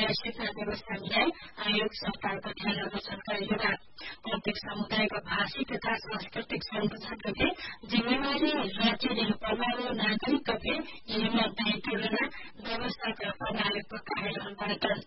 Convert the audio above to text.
सिक्न व्यवस्था मिलाई आयोग सरकारको ध्यान आकर्षण करेगा। प्रत्येक समुदायको भाषिक तथा सांस्कृतिक संरक्षण करके जिम्मेवारी राज्य दिनुपर्ने नागरिक के जिम्मा दायित्व व्यवस्था गर्न आयोगको कार्यक्रम